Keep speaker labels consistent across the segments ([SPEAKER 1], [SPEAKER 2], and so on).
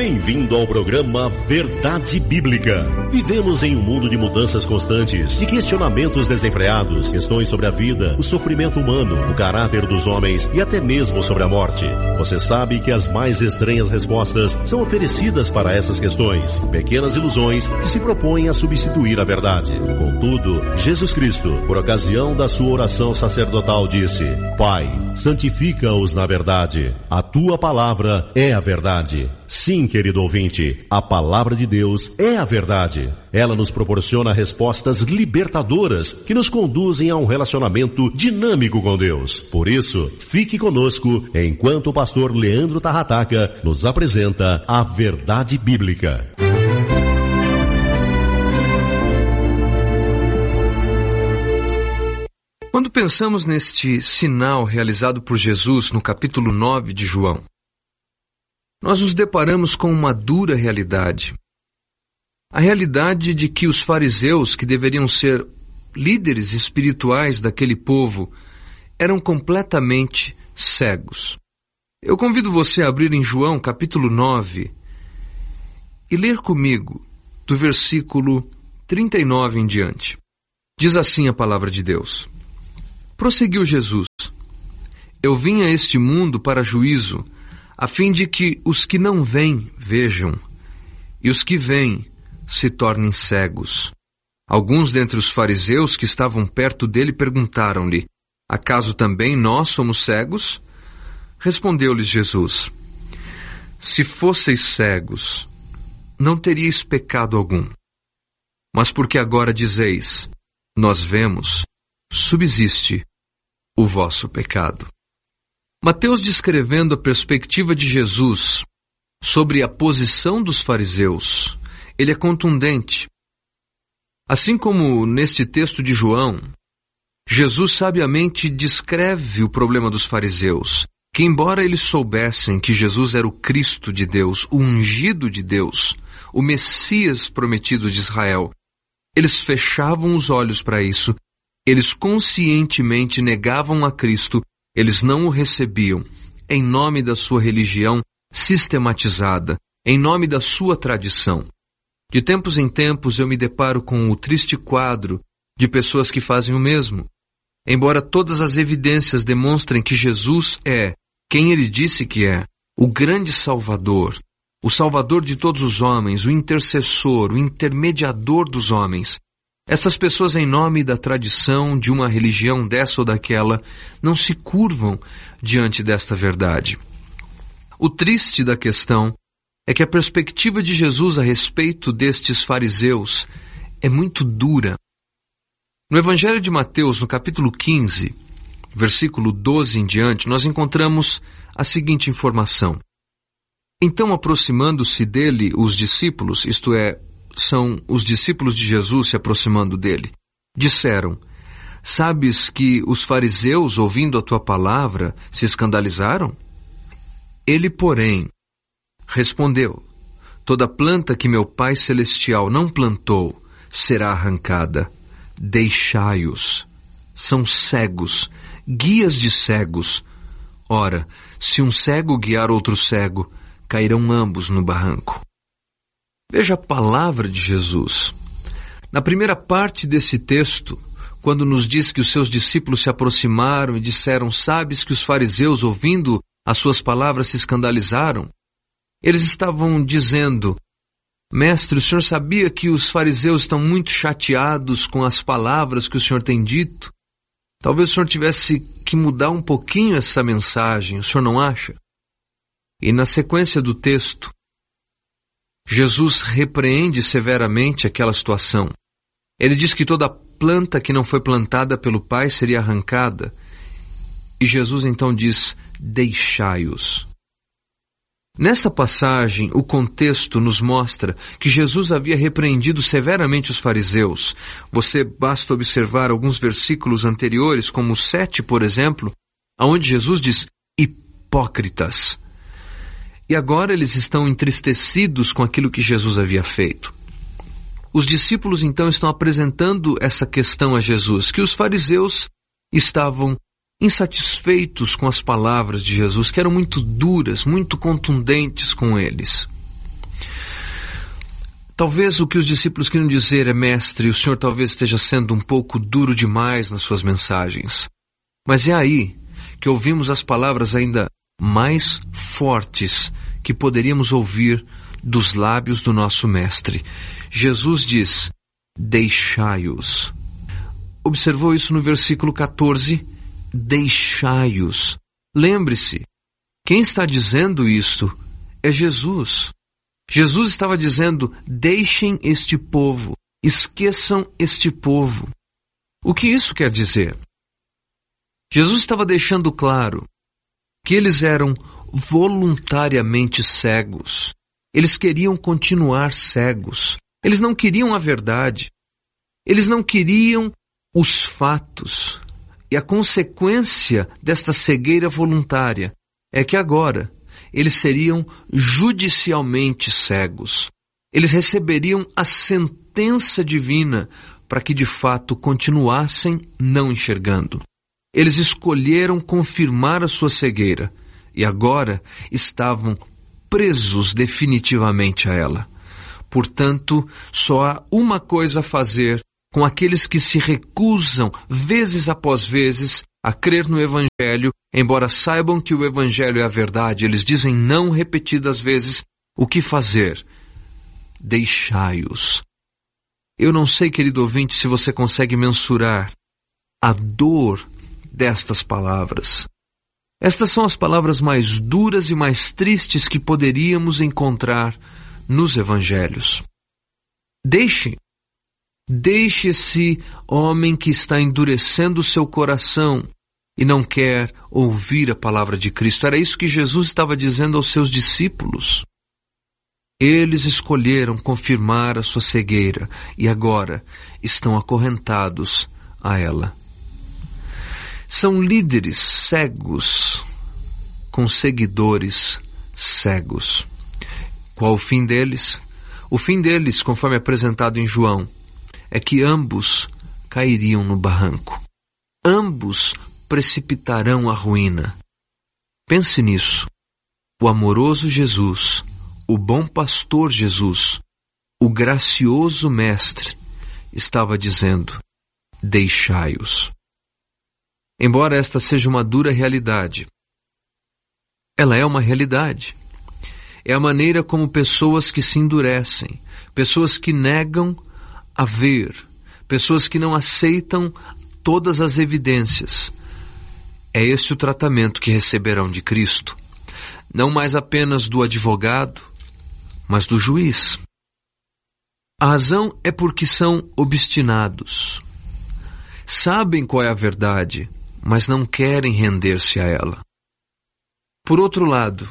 [SPEAKER 1] Bem-vindo ao programa Verdade Bíblica. Vivemos em um mundo de mudanças constantes, de questionamentos desenfreados, questões sobre a vida, o sofrimento humano, o caráter dos homens e até mesmo sobre a morte. Você sabe que as mais estranhas respostas são oferecidas para essas questões, pequenas ilusões que se propõem a substituir a verdade. Contudo, Jesus Cristo, por ocasião da sua oração sacerdotal, disse: Pai, santifica-os na verdade. A tua palavra é a verdade. Sim, querido ouvinte, a palavra de Deus é a verdade. Ela nos proporciona respostas libertadoras que nos conduzem a um relacionamento dinâmico com Deus. Por isso, fique conosco enquanto o pastor Leandro Tarrataca nos apresenta a Verdade Bíblica.
[SPEAKER 2] Quando pensamos neste sinal realizado por Jesus no capítulo 9 de João, nós nos deparamos com uma dura realidade. A realidade de que os fariseus, que deveriam ser líderes espirituais daquele povo, eram completamente cegos. Eu convido você a abrir em João capítulo 9 e ler comigo do versículo 39 em diante. Diz assim a palavra de Deus. Prosseguiu Jesus: Eu vim a este mundo para juízo, a fim de que os que não veem vejam, e os que veem se tornem cegos. Alguns dentre os fariseus que estavam perto dele perguntaram-lhe: Acaso também nós somos cegos? Respondeu-lhes Jesus: Se fosseis cegos, não teríeis pecado algum. Mas porque agora dizeis: Nós vemos, subsiste o vosso pecado. Mateus, descrevendo a perspectiva de Jesus sobre a posição dos fariseus, ele é contundente. Assim como neste texto de João, Jesus sabiamente descreve o problema dos fariseus, que embora eles soubessem que Jesus era o Cristo de Deus, o ungido de Deus, o Messias prometido de Israel, eles fechavam os olhos para isso, eles conscientemente negavam a Cristo. Eles não o recebiam em nome da sua religião sistematizada, em nome da sua tradição. De tempos em tempos eu me deparo com o triste quadro de pessoas que fazem o mesmo. Embora todas as evidências demonstrem que Jesus é quem ele disse que é, o grande Salvador, o Salvador de todos os homens, o intercessor, o intermediador dos homens, essas pessoas, em nome da tradição de uma religião dessa ou daquela, não se curvam diante desta verdade. O triste da questão é que a perspectiva de Jesus a respeito destes fariseus é muito dura. No Evangelho de Mateus, no capítulo 15, versículo 12 em diante, nós encontramos a seguinte informação. Então, aproximando-se dele os discípulos, isto é, são os discípulos de Jesus se aproximando dele, disseram: Sabes que os fariseus, ouvindo a tua palavra, se escandalizaram? Ele, porém, respondeu: Toda planta que meu Pai Celestial não plantou será arrancada. Deixai-os. São cegos, guias de cegos. Ora, se um cego guiar outro cego, cairão ambos no barranco. Veja a palavra de Jesus. Na primeira parte desse texto, quando nos diz que os seus discípulos se aproximaram e disseram: Sabes que os fariseus, ouvindo as suas palavras, se escandalizaram? Eles estavam dizendo: Mestre, o senhor sabia que os fariseus estão muito chateados com as palavras que o senhor tem dito? Talvez o senhor tivesse que mudar um pouquinho essa mensagem, o senhor não acha? E na sequência do texto, Jesus repreende severamente aquela situação. Ele diz que toda planta que não foi plantada pelo Pai seria arrancada. E Jesus então diz: Deixai-os. Nesta passagem, o contexto nos mostra que Jesus havia repreendido severamente os fariseus. Você basta observar alguns versículos anteriores, como o 7, por exemplo, onde Jesus diz: Hipócritas. E agora eles estão entristecidos com aquilo que Jesus havia feito. Os discípulos então estão apresentando essa questão a Jesus, que os fariseus estavam insatisfeitos com as palavras de Jesus, que eram muito duras, muito contundentes com eles. Talvez o que os discípulos queriam dizer é: mestre, o senhor talvez esteja sendo um pouco duro demais nas suas mensagens. Mas é aí que ouvimos as palavras ainda mais fortes que poderíamos ouvir dos lábios do nosso mestre. Jesus diz: deixai-os. Observou isso no versículo 14? Deixai-os. Lembre-se, quem está dizendo isto é Jesus. Jesus estava dizendo: deixem este povo, esqueçam este povo. O que isso quer dizer? Jesus estava deixando claro que eles eram voluntariamente cegos. Eles queriam continuar cegos. Eles não queriam a verdade. Eles não queriam os fatos. E a consequência desta cegueira voluntária é que agora eles seriam judicialmente cegos. Eles receberiam a sentença divina para que de fato continuassem não enxergando. Eles escolheram confirmar a sua cegueira e agora estavam presos definitivamente a ela. Portanto, só há uma coisa a fazer com aqueles que se recusam, vezes após vezes, a crer no Evangelho, embora saibam que o Evangelho é a verdade. Eles dizem não repetidas vezes. O que fazer? Deixai-os. Eu não sei, querido ouvinte, se você consegue mensurar a dor destas palavras. Estas são as palavras mais duras e mais tristes que poderíamos encontrar nos Evangelhos. Deixe esse homem que está endurecendo o seu coração e não quer ouvir a palavra de Cristo. Era isso que Jesus estava dizendo aos seus discípulos. Eles escolheram confirmar a sua cegueira e agora estão acorrentados a ela. São líderes cegos com seguidores cegos. Qual o fim deles? O fim deles, conforme apresentado em João, é que ambos cairiam no barranco. Ambos precipitarão a ruína. Pense nisso. O amoroso Jesus, o bom pastor Jesus, o gracioso mestre, estava dizendo: deixai-os. Embora esta seja uma dura realidade, ela é uma realidade. É a maneira como pessoas que se endurecem, pessoas que negam a ver, pessoas que não aceitam todas as evidências. É esse o tratamento que receberão de Cristo. Não mais apenas do advogado, mas do juiz. A razão é porque são obstinados. Sabem qual é a verdade, mas não querem render-se a ela. Por outro lado,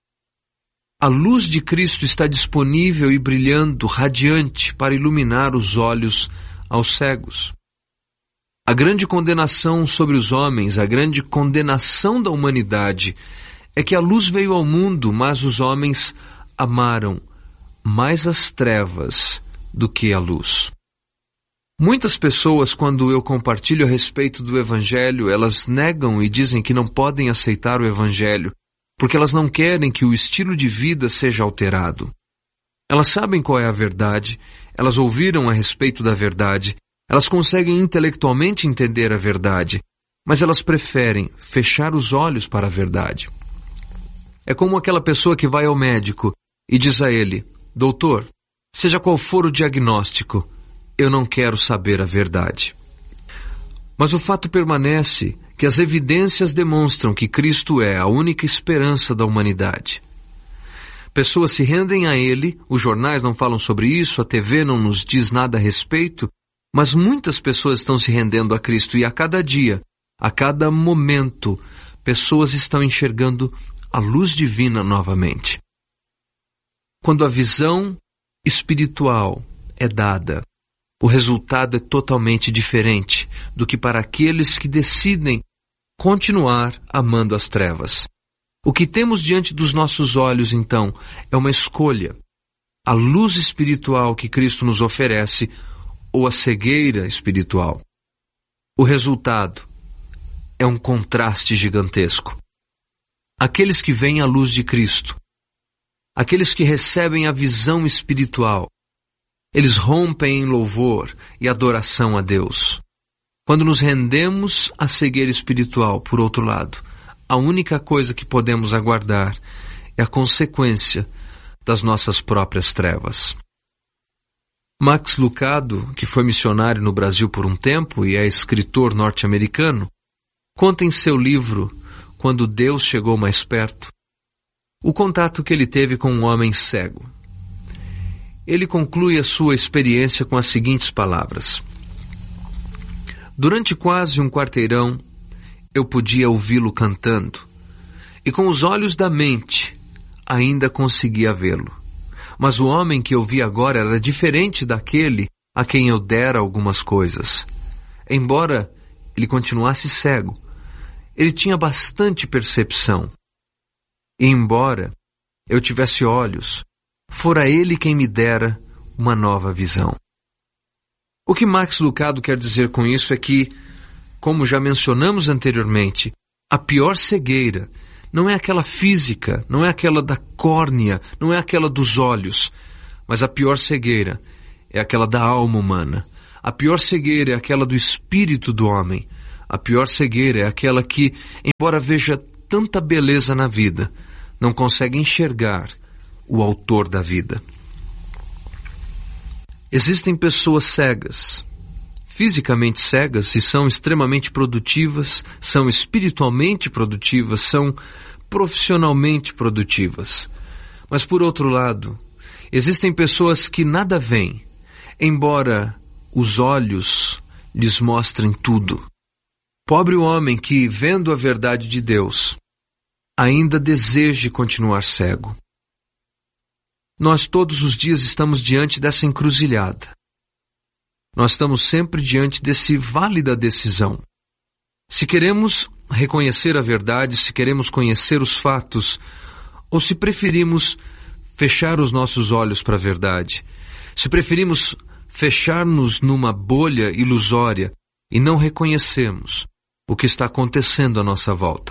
[SPEAKER 2] a luz de Cristo está disponível e brilhando, radiante, para iluminar os olhos aos cegos. A grande condenação sobre os homens, a grande condenação da humanidade, é que a luz veio ao mundo, mas os homens amaram mais as trevas do que a luz. Muitas pessoas, quando eu compartilho a respeito do Evangelho, elas negam e dizem que não podem aceitar o Evangelho, porque elas não querem que o estilo de vida seja alterado. Elas sabem qual é a verdade, elas ouviram a respeito da verdade, elas conseguem intelectualmente entender a verdade, mas elas preferem fechar os olhos para a verdade. É como aquela pessoa que vai ao médico e diz a ele: doutor, seja qual for o diagnóstico, eu não quero saber a verdade. Mas o fato permanece que as evidências demonstram que Cristo é a única esperança da humanidade. Pessoas se rendem a Ele, os jornais não falam sobre isso, a TV não nos diz nada a respeito, mas muitas pessoas estão se rendendo a Cristo e a cada dia, a cada momento, pessoas estão enxergando a luz divina novamente. Quando a visão espiritual é dada, o resultado é totalmente diferente do que para aqueles que decidem continuar amando as trevas. O que temos diante dos nossos olhos, então, é uma escolha. A luz espiritual que Cristo nos oferece ou a cegueira espiritual. O resultado é um contraste gigantesco. Aqueles que veem a luz de Cristo, aqueles que recebem a visão espiritual, Eles rompem em louvor e adoração a Deus. Quando nos rendemos à cegueira espiritual, por outro lado, a única coisa que podemos aguardar é a consequência das nossas próprias trevas. Max Lucado, que foi missionário no Brasil por um tempo e é escritor norte-americano, conta em seu livro Quando Deus Chegou Mais Perto, o contato que ele teve com um homem cego. Ele conclui a sua experiência com as seguintes palavras: durante quase um quarteirão, eu podia ouvi-lo cantando, e com os olhos da mente ainda conseguia vê-lo. Mas o homem que eu vi agora era diferente daquele a quem eu dera algumas coisas. Embora ele continuasse cego, ele tinha bastante percepção. E embora eu tivesse olhos, fora ele quem me dera uma nova visão. O que Max Lucado quer dizer com isso é que, como já mencionamos anteriormente, a pior cegueira não é aquela física, não é aquela da córnea, não é aquela dos olhos, mas a pior cegueira é aquela da alma humana. A pior cegueira é aquela do espírito do homem. A pior cegueira é aquela que, embora veja tanta beleza na vida, não consegue enxergar o autor da vida. Existem pessoas cegas, fisicamente cegas, e são extremamente produtivas, são espiritualmente produtivas, são profissionalmente produtivas. Mas, por outro lado, existem pessoas que nada veem, embora os olhos lhes mostrem tudo. Pobre o homem que, vendo a verdade de Deus, ainda deseje continuar cego. Nós todos os dias estamos diante dessa encruzilhada. Nós estamos sempre diante desse vale da decisão. Se queremos reconhecer a verdade, se queremos conhecer os fatos, ou se preferimos fechar os nossos olhos para a verdade, se preferimos fechar-nos numa bolha ilusória e não reconhecemos o que está acontecendo à nossa volta.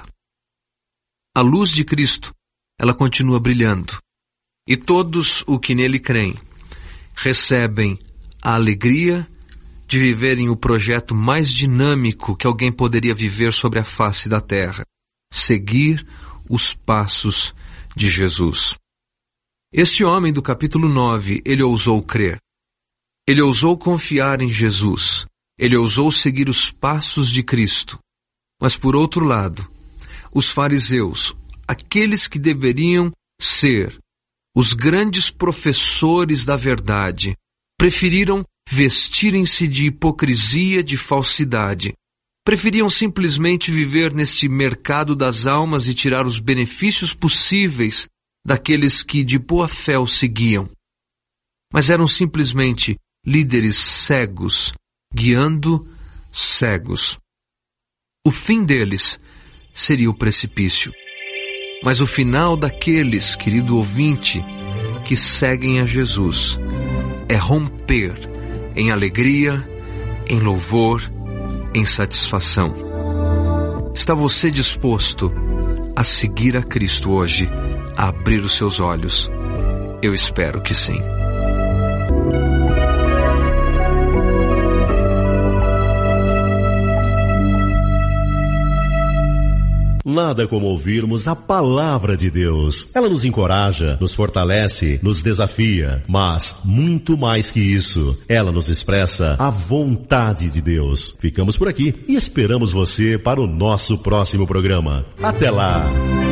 [SPEAKER 2] A luz de Cristo, ela continua brilhando, e todos os que nele creem recebem a alegria de viverem o projeto mais dinâmico que alguém poderia viver sobre a face da terra: seguir os passos de Jesus. Este homem do capítulo 9, ele ousou crer. Ele ousou confiar em Jesus. Ele ousou seguir os passos de Cristo. Mas, por outro lado, os fariseus, aqueles que deveriam ser os grandes professores da verdade, preferiram vestirem-se de hipocrisia, de falsidade. Preferiam simplesmente viver neste mercado das almas e tirar os benefícios possíveis daqueles que de boa fé o seguiam. Mas eram simplesmente líderes cegos, guiando cegos. O fim deles seria o precipício. Mas o final daqueles, querido ouvinte, que seguem a Jesus, é romper em alegria, em louvor, em satisfação. Está você disposto a seguir a Cristo hoje, a abrir os seus olhos? Eu espero que sim.
[SPEAKER 1] Nada como ouvirmos a palavra de Deus. Ela nos encoraja, nos fortalece, nos desafia, mas muito mais que isso, ela nos expressa a vontade de Deus. Ficamos por aqui e esperamos você para o nosso próximo programa. Até lá!